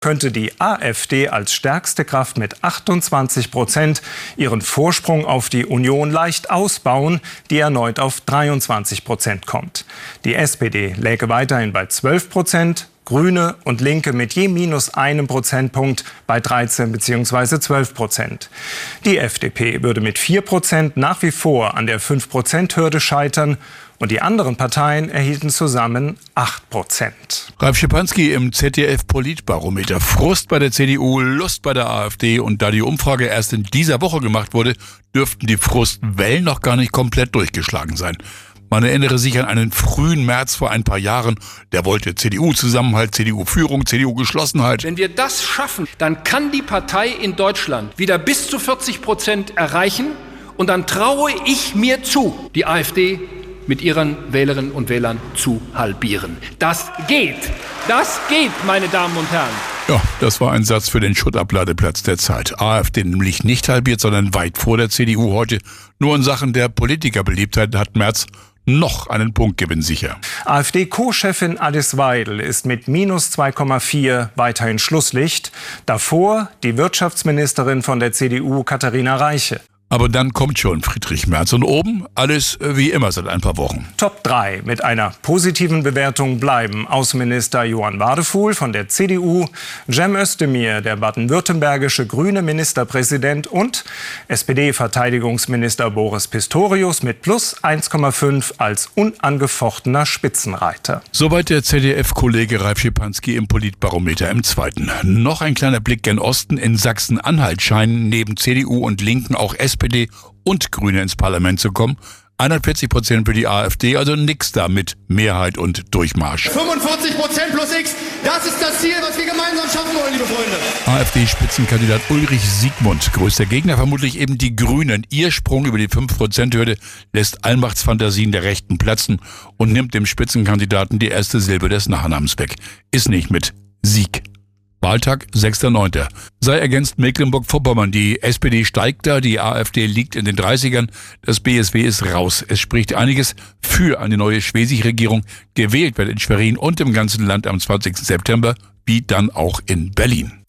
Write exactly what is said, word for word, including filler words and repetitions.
könnte die AfD als stärkste Kraft mit achtundzwanzig Prozent ihren Vorsprung auf die Union leicht ausbauen, die erneut auf dreiundzwanzig Prozent kommt. Die S P D läge weiterhin bei zwölf Prozent, Grüne und Linke mit je minus einem Prozentpunkt bei dreizehn bzw. zwölf Prozent. Die F D P würde mit vier Prozent nach wie vor an der fünf Prozent Hürde scheitern. Und die anderen Parteien erhielten zusammen acht Prozent. Ralf Schipanski im Z D F-Politbarometer. Frust bei der C D U, Lust bei der AfD. Und da die Umfrage erst in dieser Woche gemacht wurde, dürften die Frustwellen noch gar nicht komplett durchgeschlagen sein. Man erinnere sich an einen frühen März vor ein paar Jahren. Der wollte C D U-Zusammenhalt, C D U-Führung, C D U-Geschlossenheit. Wenn wir das schaffen, dann kann die Partei in Deutschland wieder bis zu vierzig Prozent erreichen. Und dann traue ich mir zu, die AfD mit ihren Wählerinnen und Wählern zu halbieren. Das geht. Das geht, meine Damen und Herren. Ja, das war ein Satz für den Schuttabladeplatz der Zeit. AfD nämlich nicht halbiert, sondern weit vor der C D U heute. Nur in Sachen der Politikerbeliebtheit hat Merz noch einen Punktgewinn sicher. AfD-Co-Chefin Alice Weidel ist mit minus zwei Komma vier weiterhin Schlusslicht. Davor die Wirtschaftsministerin von der C D U, Katharina Reiche. Aber dann kommt schon Friedrich Merz und oben alles wie immer seit ein paar Wochen. Top drei mit einer positiven Bewertung bleiben Außenminister Johann Wadefuhl von der C D U, Cem Özdemir, der baden-württembergische grüne Ministerpräsident und S P D-Verteidigungsminister Boris Pistorius mit plus eins Komma fünf als unangefochtener Spitzenreiter. Soweit der Z D F-Kollege Ralf Schipanski im Politbarometer im zweiten. Noch ein kleiner Blick gen Osten. In Sachsen-Anhalt scheinen neben C D U und Linken auch S P D und Grüne ins Parlament zu kommen. einundvierzig Prozent für die AfD, also nix da mit Mehrheit und Durchmarsch. fünfundvierzig Prozent plus X, das ist das Ziel, was wir gemeinsam schaffen wollen, liebe Freunde. AfD-Spitzenkandidat Ulrich Siegmund, größter Gegner vermutlich eben die Grünen. Ihr Sprung über die fünf Prozent Hürde lässt Allmachtsfantasien der Rechten platzen und nimmt dem Spitzenkandidaten die erste Silbe des Nachnamens weg. Ist nicht mit Sieg. Wahltag sechster neunter Sei ergänzt Mecklenburg-Vorpommern. Die S P D steigt da, die AfD liegt in den dreißigern. Das B S W ist raus. Es spricht einiges für eine neue Schwesig-Regierung. Gewählt wird in Schwerin und im ganzen Land am zwanzigsten September, wie dann auch in Berlin.